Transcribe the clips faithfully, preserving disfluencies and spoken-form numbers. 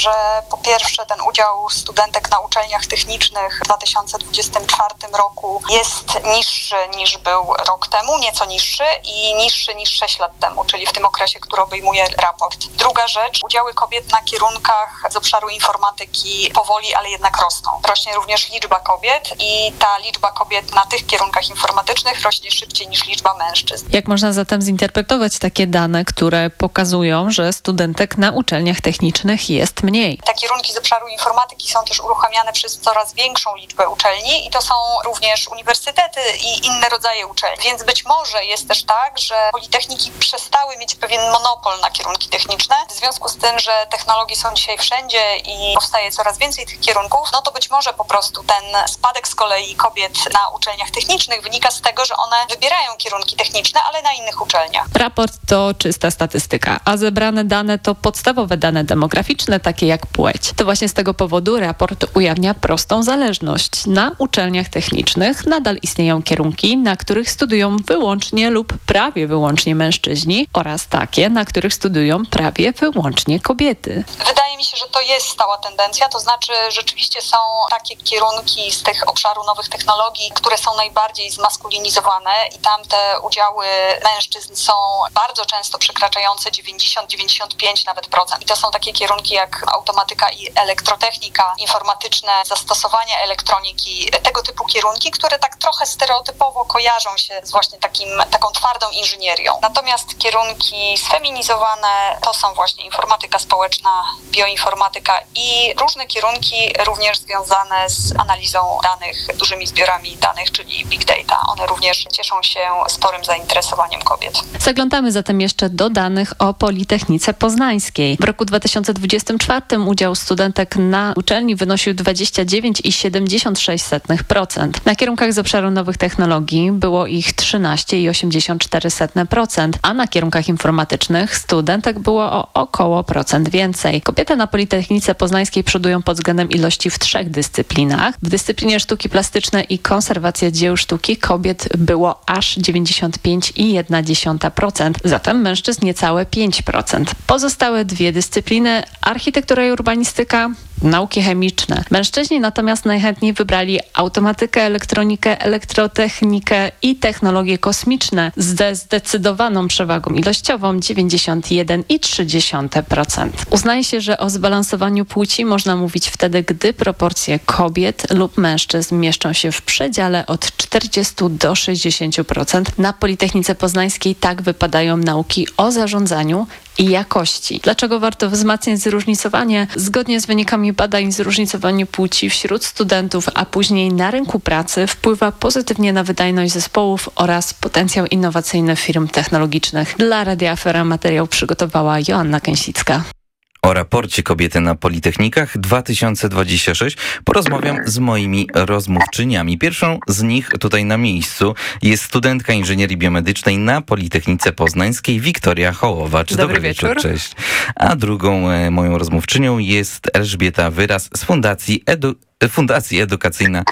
że po pierwsze ten udział studentek na uczelniach technicznych w dwa tysiące dwudziestym czwartym roku jest niższy niż był rok temu, nieco niższy i niższy niż sześć lat temu, czyli w tym okresie, który obejmuje raport. Druga rzecz, udziały kobiet na kierunkach z obszaru informatyki powoli, ale jednak rosną. Rośnie również liczba kobiet i ta liczba kobiet na tych kierunkach informatycznych rośnie szybciej niż liczba mężczyzn. Jak można zatem zinterpretować takie dane, które pokazują, że studentek na uczelniach technicznych jest mniej? Te kierunki z obszaru informatyki są też uruchamiane przez coraz większą liczbę uczelni i to są również uniwersytety i inne rodzaje uczelni. Więc być może jest też tak, że politechniki przestały mieć pewien monopol na kierunki techniczne. W związku z tym, że technologie są dzisiaj wszędzie i powstaje coraz więcej tych kierunków, no to być może po prostu ten spadek z kolei kobiet na uczelniach technicznych wynika z tego, że one wybierają kierunki techniczne, ale na innych uczelniach. Raport to czysta statystyka, a zebrane dane to podstawowe dane demograficzne, takie jak płeć. To właśnie z tego powodu raport ujawnia prostą zależność. Na uczelniach technicznych nadal istnieją kierunki, na których studiują wyłącznie lub prawie wyłącznie mężczyźni oraz takie, na których studiują prawie wyłącznie kobiety. Wydaje mi się, że to jest stała tendencja, to znaczy rzeczywiście są takie kierunki z tych obszaru nowych technologii, które są najbardziej zmaskulinizowane i tam te udziały mężczyzn są bardzo często przekraczające dziewięćdziesiąt do dziewięćdziesięciu pięciu nawet procent. I to są takie kierunki jak automatyka i elektrotechnika, informatyczne zastosowania elektroniki, tego typu kierunki, które tak trochę stereotypowo kojarzą się z właśnie takim, taką twardą inżynierią. Natomiast kierunki sfeminizowane to są właśnie informatyka społeczna, bioinformatyka i różne kierunki również związane z analizą danych, dużymi zbiorami danych, czyli big data. One również cieszą się sporym zainteresowaniem kobiet. Zaglądamy zatem jeszcze do danych o Politechnice Poznańskiej. W roku dwa tysiące dwudziestym czwartym udział studentek na uczelni wynosił dwadzieścia dziewięć przecinek siedemdziesiąt sześć procent. Na kierunkach z obszaru nowych technologii było ich trzynaście przecinek osiemdziesiąt cztery procent, a na kierunkach informatycznych studentek było o około procent więcej. Kobiety na Politechnice Poznańskiej przodują pod względem ilości w trzech dyscyplinach. W dyscyplinie sztuki plastyczne i konserwacja dzieł sztuki kobiet było aż dziewięćdziesiąt pięć przecinek jeden procent, zatem mężczyzn niecałe pięć procent. Pozostałe dwie dyscypliny, architektura i urbanistyka, nauki chemiczne. Mężczyźni natomiast najchętniej wybrali automatykę, elektronikę, elektrotechnikę i technologie kosmiczne ze zdecydowaną przewagą ilościową dziewięćdziesiąt jeden przecinek trzy procent. Uznaje się, że o zbalansowaniu płci można mówić wtedy, gdy proporcje kobiet lub mężczyzn mieszczą się w przedziale od czterdziestu do sześćdziesięciu procent. Na Politechnice Poznańskiej tak wypadają nauki o zarządzaniu i jakości. Dlaczego warto wzmacniać zróżnicowanie? Zgodnie z wynikami badań zróżnicowanie płci wśród studentów, a później na rynku pracy wpływa pozytywnie na wydajność zespołów oraz potencjał innowacyjny firm technologicznych. Dla Radia Afera materiał przygotowała Joanna Kęsicka. O raporcie Kobiety na Politechnikach dwa tysiące dwudziesty szósty porozmawiam z moimi rozmówczyniami. Pierwszą z nich tutaj na miejscu jest studentka inżynierii biomedycznej na Politechnice Poznańskiej Wiktoria Hołowa. Dobry, Dobry wieczór. wieczór. Cześć. A drugą e, moją rozmówczynią jest Elżbieta Wyraz z Fundacji, Edu, Fundacji Edukacyjna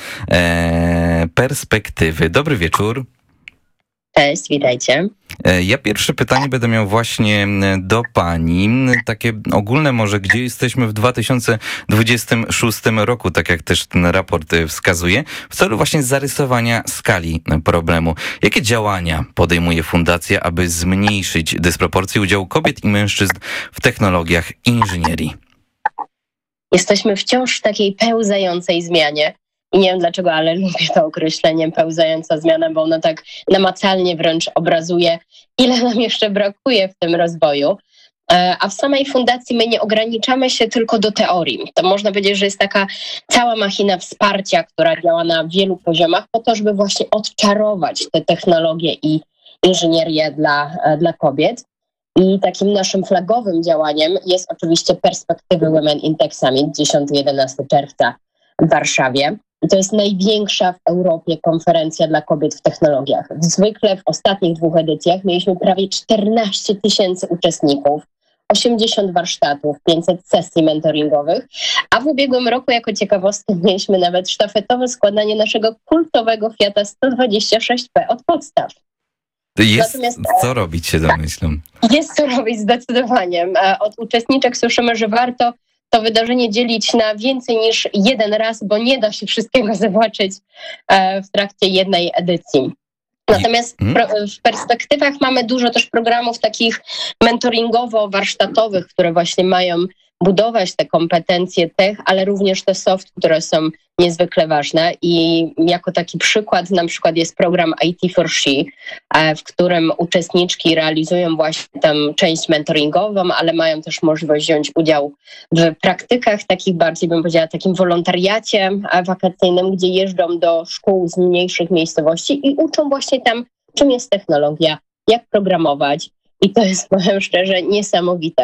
e, Perspektywy. Dobry wieczór. Cześć, witajcie. Ja pierwsze pytanie będę miał właśnie do pani. Takie ogólne może, gdzie jesteśmy w dwa tysiące dwudziestym szóstym roku, tak jak też ten raport wskazuje, w celu właśnie zarysowania skali problemu. Jakie działania podejmuje fundacja, aby zmniejszyć dysproporcję udziału kobiet i mężczyzn w technologiach i inżynierii? Jesteśmy wciąż w takiej pełzającej zmianie. I nie wiem dlaczego, ale lubię to określenie pełzająca zmiana, bo ono tak namacalnie wręcz obrazuje, ile nam jeszcze brakuje w tym rozwoju. A w samej fundacji my nie ograniczamy się tylko do teorii. To można powiedzieć, że jest taka cała machina wsparcia, która działa na wielu poziomach po to, żeby właśnie odczarować te technologie i inżynierię dla, dla kobiet. I takim naszym flagowym działaniem jest oczywiście Perspektywy Women in Tech Summit dziesiątego do jedenastego czerwca w Warszawie. I to jest największa w Europie konferencja dla kobiet w technologiach. Zwykle w ostatnich dwóch edycjach mieliśmy prawie czternaście tysięcy uczestników, osiemdziesiąt warsztatów, pięćset sesji mentoringowych, a w ubiegłym roku jako ciekawostkę mieliśmy nawet sztafetowe składanie naszego kultowego Fiata sto dwadzieścia sześć P od podstaw. Jest Natomiast, co robić, się domyślam. Jest co robić zdecydowanie. Od uczestniczek słyszymy, że warto to wydarzenie dzielić na więcej niż jeden raz, bo nie da się wszystkiego zobaczyć w trakcie jednej edycji. Natomiast w perspektywach mamy dużo też programów takich mentoringowo-warsztatowych, które właśnie mają budować te kompetencje tech, ale również te soft, które są niezwykle ważne. I jako taki przykład na przykład jest program I T for She, w którym uczestniczki realizują właśnie tę część mentoringową, ale mają też możliwość wziąć udział w praktykach takich bardziej, bym powiedziała, takim wolontariacie wakacyjnym, gdzie jeżdżą do szkół z mniejszych miejscowości i uczą właśnie tam, czym jest technologia, jak programować. I to jest, powiem szczerze, niesamowite.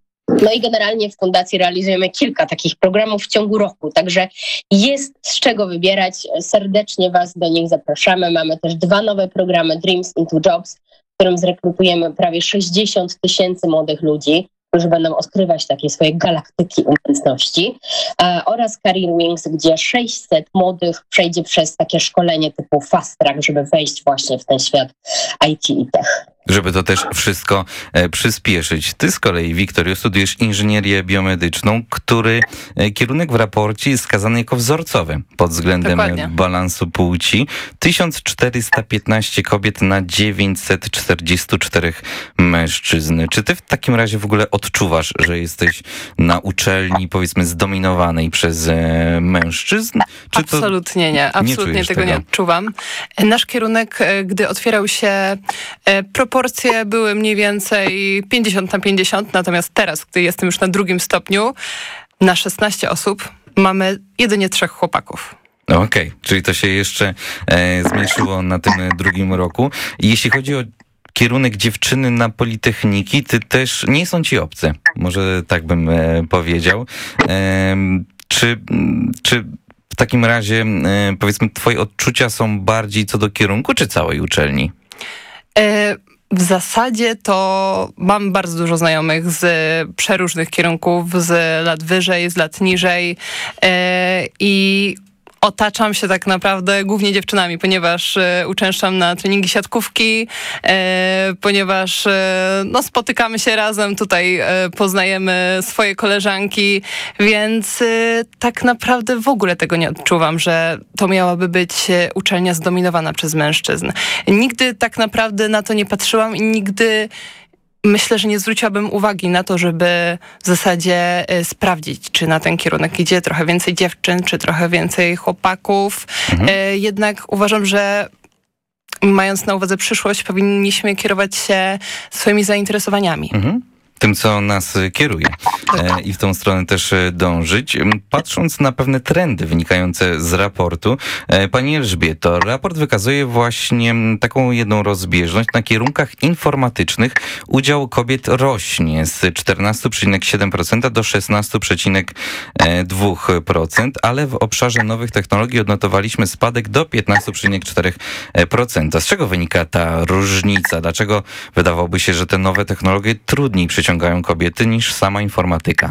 No i generalnie w fundacji realizujemy kilka takich programów w ciągu roku, także jest z czego wybierać. Serdecznie Was do nich zapraszamy. Mamy też dwa nowe programy Dreams into Jobs, w którym zrekrutujemy prawie sześćdziesiąt tysięcy młodych ludzi, którzy będą odkrywać takie swoje galaktyki umiejętności, oraz Career Wings, gdzie sześćset młodych przejdzie przez takie szkolenie typu Fast Track, żeby wejść właśnie w ten świat I T i tech. Żeby to też wszystko e, przyspieszyć. Ty z kolei, Wiktorio, studiujesz inżynierię biomedyczną, który e, kierunek w raporcie jest skazany jako wzorcowy pod względem Dokładnie. balansu płci. tysiąc czterysta piętnaście kobiet na dziewięćset czterdzieści cztery mężczyzn. Czy ty w takim razie w ogóle odczuwasz, że jesteś na uczelni, powiedzmy, zdominowanej przez e, mężczyzn? Czy Absolutnie nie. Absolutnie nie tego, tego nie odczuwam. Nasz kierunek, gdy otwierał się, proporcje były mniej więcej pięćdziesiąt na pięćdziesiąt, natomiast teraz, gdy jestem już na drugim stopniu, na szesnaście osób mamy jedynie trzech chłopaków. Okej, okay, czyli to się jeszcze e, zmniejszyło na tym drugim roku. I jeśli chodzi o kierunek dziewczyny na Politechniki, ty też nie są ci obce, może tak bym e, powiedział. E, czy, czy w takim razie, e, powiedzmy, twoje odczucia są bardziej co do kierunku, czy całej uczelni? E, w zasadzie to mam bardzo dużo znajomych z przeróżnych kierunków, z lat wyżej, z lat niżej e, i otaczam się tak naprawdę głównie dziewczynami, ponieważ e, uczęszczam na treningi siatkówki, e, ponieważ e, no, spotykamy się razem, tutaj e, poznajemy swoje koleżanki, więc e, tak naprawdę w ogóle tego nie odczuwam, że to miałaby być e, uczelnia zdominowana przez mężczyzn. Nigdy tak naprawdę na to nie patrzyłam i nigdy myślę, że nie zwróciłabym uwagi na to, żeby w zasadzie y, sprawdzić, czy na ten kierunek idzie trochę więcej dziewczyn, czy trochę więcej chłopaków. Mhm. Y, jednak uważam, że mając na uwadze przyszłość, powinniśmy kierować się swoimi zainteresowaniami. Mhm. Tym, co nas kieruje e, i w tą stronę też dążyć. Patrząc na pewne trendy wynikające z raportu, e, pani Elżbieto, raport wykazuje właśnie taką jedną rozbieżność. Na kierunkach informatycznych udział kobiet rośnie z czternaście przecinek siedem procent do szesnaście przecinek dwa procent, ale w obszarze nowych technologii odnotowaliśmy spadek do piętnaście przecinek cztery procent. Z czego wynika ta różnica? Dlaczego wydawałoby się, że te nowe technologie trudniej przyciągają ciągają kobiety niż sama informatyka?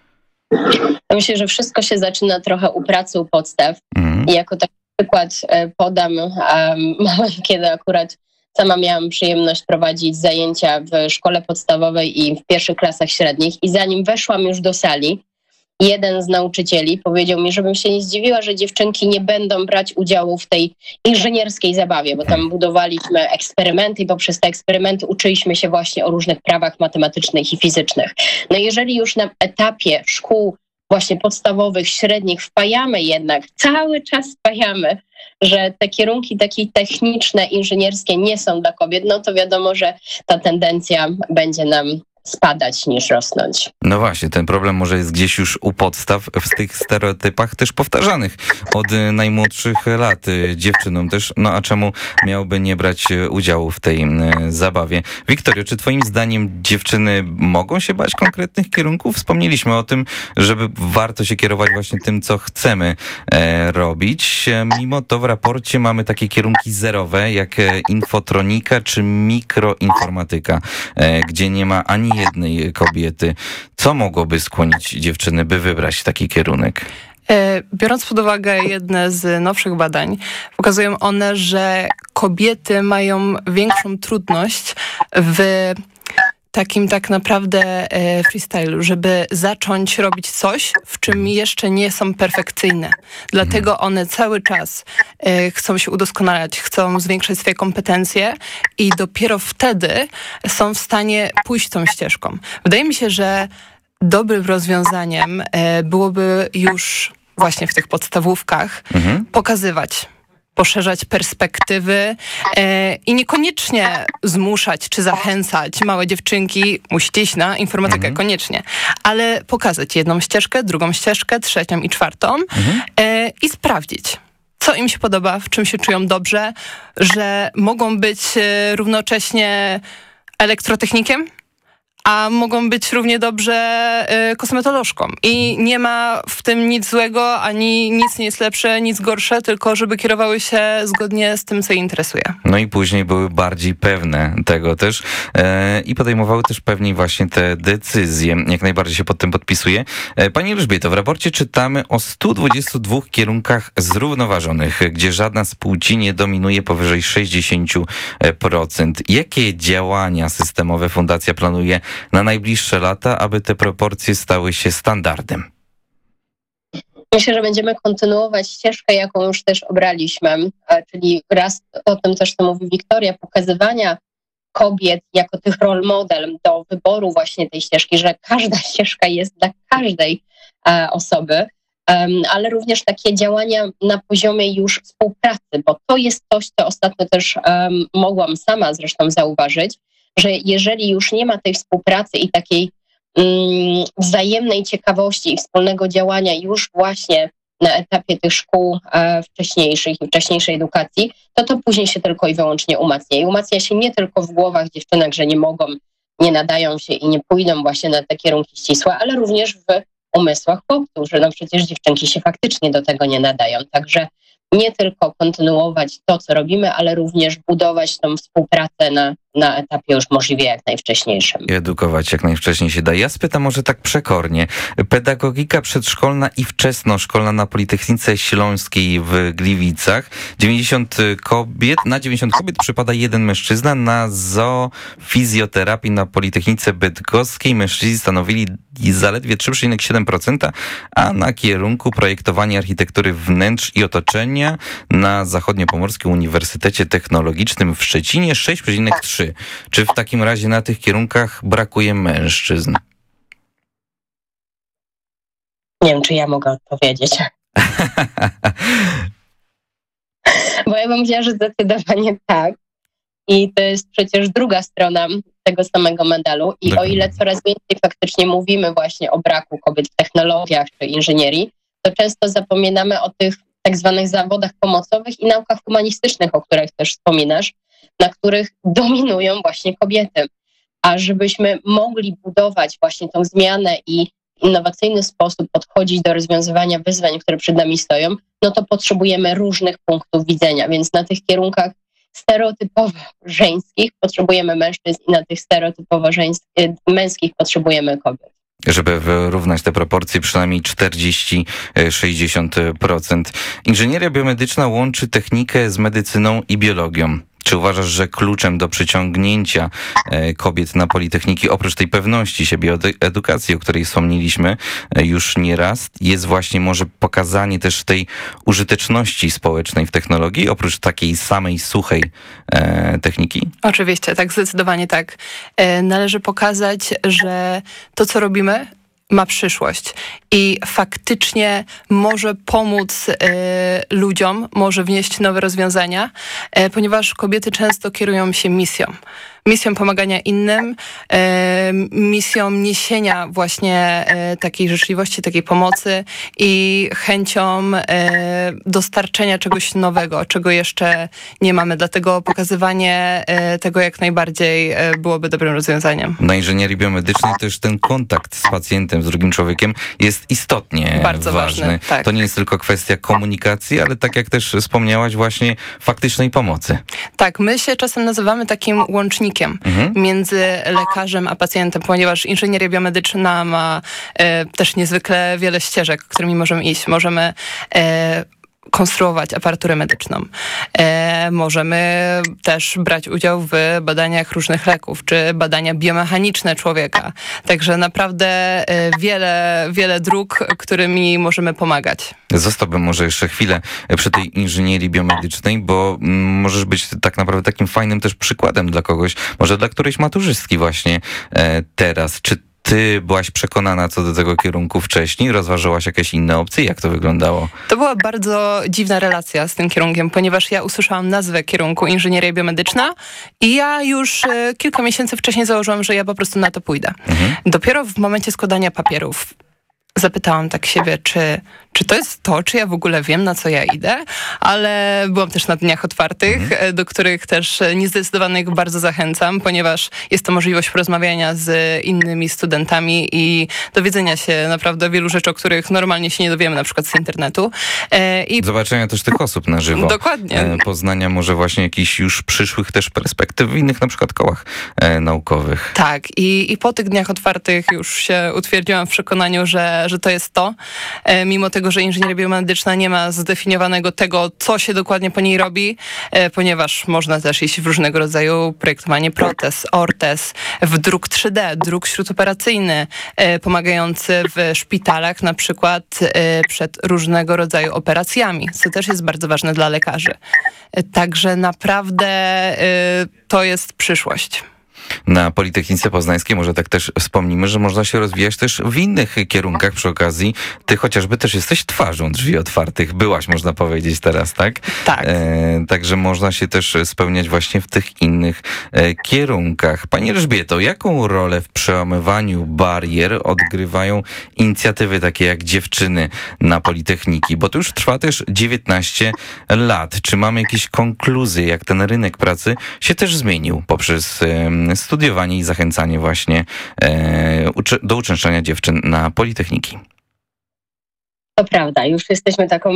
Myślę, że wszystko się zaczyna trochę u pracy, u podstaw. Mm. I jako taki przykład podam, um, kiedy akurat sama miałam przyjemność prowadzić zajęcia w szkole podstawowej i w pierwszych klasach średnich i zanim weszłam już do sali, jeden z nauczycieli powiedział mi, żebym się nie zdziwiła, że dziewczynki nie będą brać udziału w tej inżynierskiej zabawie, bo tam budowaliśmy eksperymenty i poprzez te eksperymenty uczyliśmy się właśnie o różnych prawach matematycznych i fizycznych. No jeżeli już na etapie szkół właśnie podstawowych, średnich wpajamy jednak, cały czas wpajamy, że te kierunki takie techniczne, inżynierskie nie są dla kobiet, no to wiadomo, że ta tendencja będzie nam spadać niż rosnąć. No właśnie, ten problem może jest gdzieś już u podstaw w tych stereotypach też powtarzanych od najmłodszych lat dziewczynom też, no a czemu miałby nie brać udziału w tej zabawie? Wiktorio, czy twoim zdaniem dziewczyny mogą się bać konkretnych kierunków? Wspomnieliśmy o tym, żeby warto się kierować właśnie tym, co chcemy e, robić. Mimo to w raporcie mamy takie kierunki zerowe, jak infotronika czy mikroinformatyka, e, gdzie nie ma ani jednej kobiety. Co mogłoby skłonić dziewczyny, by wybrać taki kierunek? Biorąc pod uwagę jedne z nowszych badań, pokazują one, że kobiety mają większą trudność w takim tak naprawdę e, freestylu, żeby zacząć robić coś, w czym jeszcze nie są perfekcyjne. Dlatego one cały czas e, chcą się udoskonalać, chcą zwiększać swoje kompetencje i dopiero wtedy są w stanie pójść tą ścieżką. Wydaje mi się, że dobrym rozwiązaniem e, byłoby już właśnie w tych podstawówkach mhm. pokazywać, poszerzać perspektywy e, i niekoniecznie zmuszać czy zachęcać małe dziewczynki, musicie iść na informatykę, mhm. koniecznie, ale pokazać jedną ścieżkę, drugą ścieżkę, trzecią i czwartą mhm. e, i sprawdzić, co im się podoba, w czym się czują dobrze, że mogą być e, równocześnie elektrotechnikiem, a mogą być równie dobrze y, kosmetolożką. I nie ma w tym nic złego, ani nic nie jest lepsze, nic gorsze, tylko żeby kierowały się zgodnie z tym, co je interesuje. No i później były bardziej pewne tego też e, i podejmowały też pewniej właśnie te decyzje. Jak najbardziej się pod tym podpisuję. E, Pani Elżbieto, w raporcie czytamy o stu dwudziestu dwóch kierunkach zrównoważonych, gdzie żadna z płci nie dominuje powyżej sześćdziesiąt procent. Jakie działania systemowe fundacja planuje na najbliższe lata, aby te proporcje stały się standardem? Myślę, że będziemy kontynuować ścieżkę, jaką już też obraliśmy, czyli raz o tym też, co mówi Wiktoria, pokazywania kobiet jako tych role model do wyboru właśnie tej ścieżki, że każda ścieżka jest dla każdej osoby, ale również takie działania na poziomie już współpracy, bo to jest coś, co ostatnio też mogłam sama zresztą zauważyć, że jeżeli już nie ma tej współpracy i takiej mm, wzajemnej ciekawości i wspólnego działania już właśnie na etapie tych szkół e, wcześniejszych i wcześniejszej edukacji, to to później się tylko i wyłącznie umacnia. I umacnia się nie tylko w głowach dziewczynek, że nie mogą, nie nadają się i nie pójdą właśnie na te kierunki ścisłe, ale również w umysłach chłopców, że no przecież dziewczynki się faktycznie do tego nie nadają. Także nie tylko kontynuować to, co robimy, ale również budować tą współpracę na, na etapie już możliwie jak najwcześniejszym. I edukować jak najwcześniej się da. Ja spytam może tak przekornie. Pedagogika przedszkolna i wczesnoszkolna na Politechnice Śląskiej w Gliwicach. dziewięćdziesiąt kobiet, na dziewięćdziesiąt kobiet przypada jeden mężczyzna. Na zoofizjoterapii na Politechnice Bydgoskiej mężczyźni stanowili zaledwie trzy przecinek siedem procent, a na kierunku projektowania architektury wnętrz i otoczenia na Zachodniopomorskim Uniwersytecie Technologicznym w Szczecinie sześć przecinek trzy. Czy w takim razie na tych kierunkach brakuje mężczyzn? Nie wiem, czy ja mogę odpowiedzieć. Bo ja bym powiedziała, że zdecydowanie tak. I to jest przecież druga strona tego samego medalu. I o ile coraz więcej faktycznie mówimy właśnie o braku kobiet w technologiach czy inżynierii, to często zapominamy o tych tak zwanych zawodach pomocowych i naukach humanistycznych, o których też wspominasz, na których dominują właśnie kobiety. A żebyśmy mogli budować właśnie tą zmianę i w innowacyjny sposób podchodzić do rozwiązywania wyzwań, które przed nami stoją, no to potrzebujemy różnych punktów widzenia. Więc na tych kierunkach stereotypowo żeńskich potrzebujemy mężczyzn i na tych stereotypowo żeńsk- męskich potrzebujemy kobiet. Żeby wyrównać te proporcje przynajmniej czterdzieści do sześćdziesięciu procent. Inżynieria biomedyczna łączy technikę z medycyną i biologią. Czy uważasz, że kluczem do przyciągnięcia kobiet na politechniki, oprócz tej pewności siebie, edukacji, o której wspomnieliśmy już nieraz, jest właśnie może pokazanie też tej użyteczności społecznej w technologii, oprócz takiej samej suchej e, techniki? Oczywiście, tak, zdecydowanie tak. E, należy pokazać, że to, co robimy, ma przyszłość i faktycznie może pomóc y, ludziom, może wnieść nowe rozwiązania, y, ponieważ kobiety często kierują się misją. Misją pomagania innym, y, misją niesienia właśnie y, takiej życzliwości, takiej pomocy i chęcią y, dostarczenia czegoś nowego, czego jeszcze nie mamy. Dlatego pokazywanie y, tego jak najbardziej y, byłoby dobrym rozwiązaniem. Na inżynierii biomedycznej też ten kontakt z pacjentem, z drugim człowiekiem jest istotnie bardzo ważny. ważny tak. To nie jest tylko kwestia komunikacji, ale tak jak też wspomniałaś, właśnie faktycznej pomocy. Tak, my się czasem nazywamy takim łącznikiem mhm. między lekarzem a pacjentem, ponieważ inżynieria biomedyczna ma e, też niezwykle wiele ścieżek, którymi możemy iść. Możemy e, konstruować aparaturę medyczną. E, możemy też brać udział w badaniach różnych leków, czy badania biomechaniczne człowieka. Także naprawdę e, wiele, wiele dróg, którymi możemy pomagać. Zostałbym może jeszcze chwilę przy tej inżynierii biomedycznej, bo mm, możesz być tak naprawdę takim fajnym też przykładem dla kogoś, może dla którejś maturzystki właśnie e, teraz. Czy ty byłaś przekonana co do tego kierunku wcześniej? Rozważałaś jakieś inne opcje? Jak to wyglądało? To była bardzo dziwna relacja z tym kierunkiem, ponieważ ja usłyszałam nazwę kierunku inżynieria biomedyczna i ja już e, kilka miesięcy wcześniej założyłam, że ja po prostu na to pójdę. Mhm. Dopiero w momencie składania papierów zapytałam tak siebie, czy, czy to jest to, czy ja w ogóle wiem, na co ja idę, ale byłam też na dniach otwartych, mhm. do których też niezdecydowanych bardzo zachęcam, ponieważ jest to możliwość porozmawiania z innymi studentami i dowiedzenia się naprawdę wielu rzeczy, o których normalnie się nie dowiemy, na przykład z internetu. I zobaczenia też tych osób na żywo. Dokładnie. Poznania może właśnie jakichś już przyszłych też perspektyw w innych na przykład kołach e, naukowych. Tak. I, i po tych dniach otwartych już się utwierdziłam w przekonaniu, że że to jest to, e, mimo tego, że inżynieria biomedyczna nie ma zdefiniowanego tego, co się dokładnie po niej robi, e, ponieważ można też iść w różnego rodzaju projektowanie protez, ortez, w druk trzy D, druk śródoperacyjny, e, pomagający w szpitalach na przykład e, przed różnego rodzaju operacjami, co też jest bardzo ważne dla lekarzy. E, także naprawdę e, to jest przyszłość. Na Politechnice Poznańskiej może tak też wspomnimy, że można się rozwijać też w innych kierunkach przy okazji. Ty chociażby też jesteś twarzą drzwi otwartych. Byłaś, można powiedzieć teraz, tak? Tak. E, także można się też spełniać właśnie w tych innych e, kierunkach. Pani Elżbieto, jaką rolę w przełamywaniu barier odgrywają inicjatywy takie jak Dziewczyny na Politechniki? Bo to już trwa też dziewiętnaście lat. Czy mamy jakieś konkluzje, jak ten rynek pracy się też zmienił poprzez e, studiowanie i zachęcanie właśnie e, uczy, do uczęszczania dziewczyn na Politechniki? To prawda, już jesteśmy taką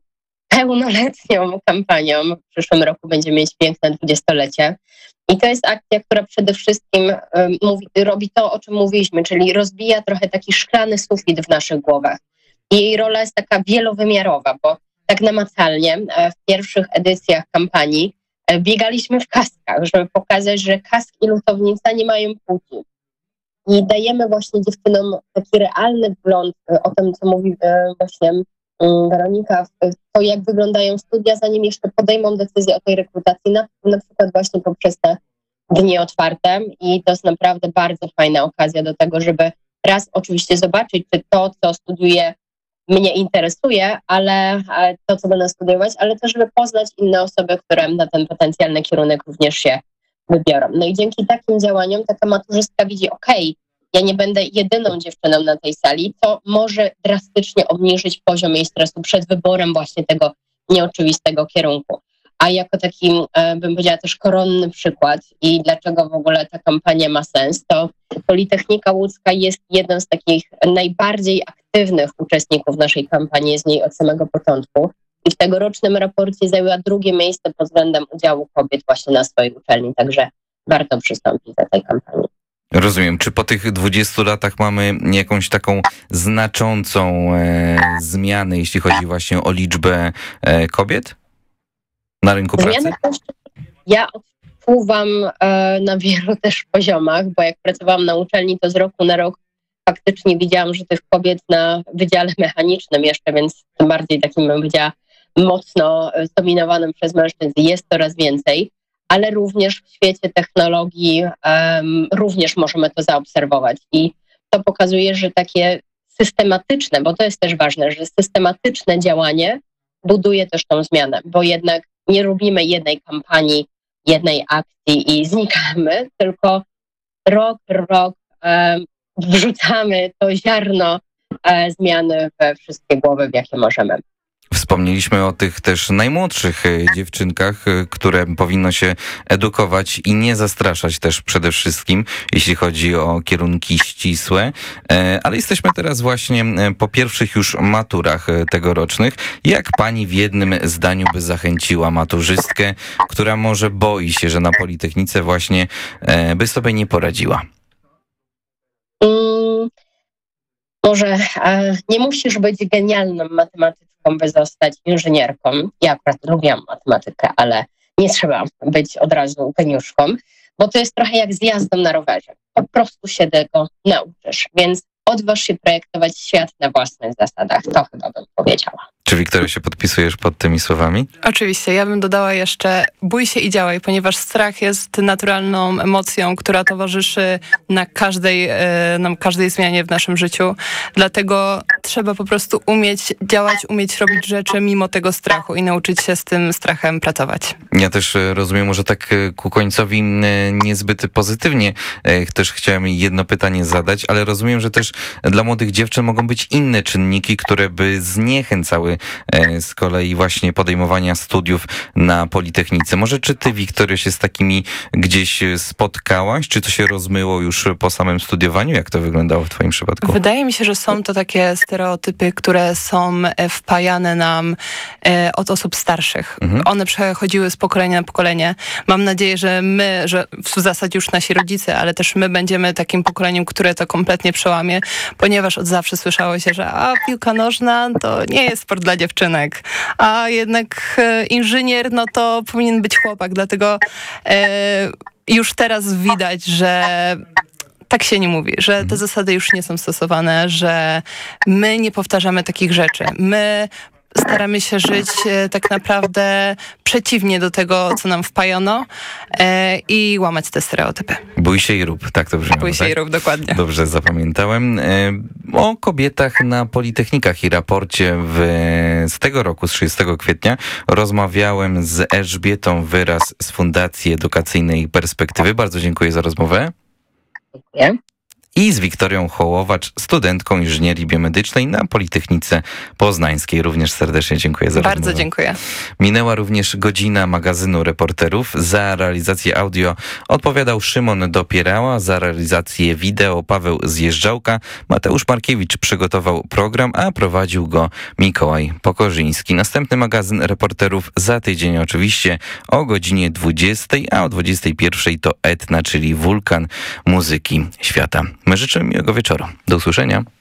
pełnoletnią kampanią. W przyszłym roku będziemy mieć piękne dwudziestolecie. I to jest akcja, która przede wszystkim um, mówi, robi to, o czym mówiliśmy, czyli rozbija trochę taki szklany sufit w naszych głowach. I jej rola jest taka wielowymiarowa, bo tak namacalnie w pierwszych edycjach kampanii biegaliśmy w kaskach, żeby pokazać, że kask i lutownica nie mają płci. I dajemy właśnie dziewczynom taki realny wgląd o tym, co mówi właśnie Weronika, to jak wyglądają studia, zanim jeszcze podejmą decyzję o tej rekrutacji, na, na przykład właśnie poprzez te dni otwarte. I to jest naprawdę bardzo fajna okazja do tego, żeby raz oczywiście zobaczyć, czy to, co studiuję, mnie interesuje, ale to, co będę studiować, ale też, żeby poznać inne osoby, które na ten potencjalny kierunek również się wybiorą. No i dzięki takim działaniom taka maturzystka widzi, okej, ja nie będę jedyną dziewczyną na tej sali, co może drastycznie obniżyć poziom jej stresu przed wyborem właśnie tego nieoczywistego kierunku. A jako taki, bym powiedziała, też koronny przykład i dlaczego w ogóle ta kampania ma sens, to Politechnika Łódzka jest jedną z takich najbardziej aktywnych uczestników naszej kampanii, z niej od samego początku. I w tegorocznym raporcie zajęła drugie miejsce pod względem udziału kobiet właśnie na swojej uczelni, także warto przystąpić do tej kampanii. Rozumiem. Czy po tych dwudziestu latach mamy jakąś taką znaczącą e, zmianę, jeśli chodzi właśnie o liczbę e, kobiet na rynku pracy? Zmiany, ja odczuwam e, na wielu też poziomach, bo jak pracowałam na uczelni, to z roku na rok faktycznie widziałam, że tych kobiet na wydziale mechanicznym jeszcze, więc tym bardziej takim, bym powiedziała, mocno zdominowanym przez mężczyzn jest coraz więcej, ale również w świecie technologii um, również możemy to zaobserwować i to pokazuje, że takie systematyczne, bo to jest też ważne, że systematyczne działanie buduje też tą zmianę, bo jednak nie robimy jednej kampanii, jednej akcji i znikamy, tylko rok, rok um, wrzucamy to ziarno e, zmiany we wszystkie głowy, w jakie możemy. Wspomnieliśmy o tych też najmłodszych dziewczynkach, które powinno się edukować i nie zastraszać też przede wszystkim, jeśli chodzi o kierunki ścisłe. Ale jesteśmy teraz właśnie po pierwszych już maturach tegorocznych. Jak pani w jednym zdaniu by zachęciła maturzystkę, która może boi się, że na Politechnice właśnie by sobie nie poradziła? Mm, może e, nie musisz być genialną matematyczką, by zostać inżynierką. Ja akurat lubiłam matematykę, ale nie trzeba być od razu geniuszką, bo to jest trochę jak z jazdą na rowerze. Po prostu się tego nauczysz, więc odważ się projektować świat na własnych zasadach. To chyba bym powiedziała. Czy Wiktoria się podpisujesz pod tymi słowami? Oczywiście, ja bym dodała jeszcze bój się i działaj, ponieważ strach jest naturalną emocją, która towarzyszy na każdej, na każdej zmianie w naszym życiu. Dlatego trzeba po prostu umieć działać, umieć robić rzeczy mimo tego strachu i nauczyć się z tym strachem pracować. Ja też rozumiem, może tak ku końcowi niezbyt pozytywnie też chciałem jedno pytanie zadać, ale rozumiem, że też dla młodych dziewczyn mogą być inne czynniki, które by zniechęcały z kolei właśnie podejmowania studiów na Politechnice. Może czy ty, Wiktorio, się z takimi gdzieś spotkałaś? Czy to się rozmyło już po samym studiowaniu? Jak to wyglądało w twoim przypadku? Wydaje mi się, że są to takie stereotypy, które są wpajane nam od osób starszych. Mhm. One przechodziły z pokolenia na pokolenie. Mam nadzieję, że my, że w zasadzie już nasi rodzice, ale też my będziemy takim pokoleniem, które to kompletnie przełamie, ponieważ od zawsze słyszało się, że a piłka nożna to nie jest sport dla dziewczynek, a jednak e, inżynier, no to powinien być chłopak, dlatego e, już teraz widać, że tak się nie mówi, że te zasady już nie są stosowane, że my nie powtarzamy takich rzeczy. My staramy się żyć e, tak naprawdę przeciwnie do tego, co nam wpajano e, i łamać te stereotypy. Bój się i rób, tak to brzmiało. Bój się tak? i rób, dokładnie. Dobrze zapamiętałem. E, o kobietach na Politechnikach i raporcie w, z tego roku, z trzydziestego kwietnia, rozmawiałem z Elżbietą Wyraz z Fundacji Edukacyjnej Perspektywy. Bardzo dziękuję za rozmowę. Dziękuję. I z Wiktorią Hołowacz, studentką inżynierii biomedycznej na Politechnice Poznańskiej. Również serdecznie dziękuję za Bardzo rozmowę. dziękuję. Minęła również godzina magazynu Reporterów. Za realizację audio odpowiadał Szymon Dopierała, za realizację wideo Paweł Zjeżdżałka. Mateusz Markiewicz przygotował program, a prowadził go Mikołaj Pokorzyński. Następny magazyn Reporterów za tydzień oczywiście o godzinie dwudziestej, a o dwudziestej pierwszej to Etna, czyli wulkan muzyki świata. My życzymy miłego wieczoru. Do usłyszenia.